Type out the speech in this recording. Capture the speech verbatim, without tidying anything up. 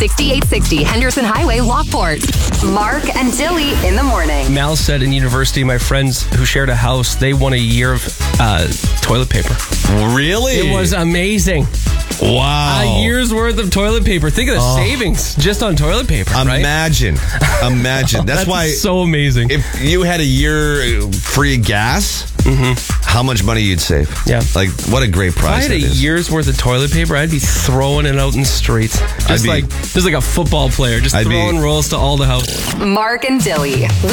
sixty-eight sixty Henderson Highway, Lockport. Mark and Dilly in the morning. Mal said in university, my friends who shared a house, they won a year of uh, toilet paper. Really? It was amazing. Wow. A year's worth of toilet paper. Think of the Oh. savings just on toilet paper, right? Imagine. Imagine. That's, That's why so amazing. if you had a year free gas, how much money you'd save. Yeah. Like, what a great If I prize had a that is. year's worth of toilet paper, I'd be throwing it out in the streets. Just I'd be- like just like a football player, just I'd be- throwing rolls to all the houses. Mark and Dilly.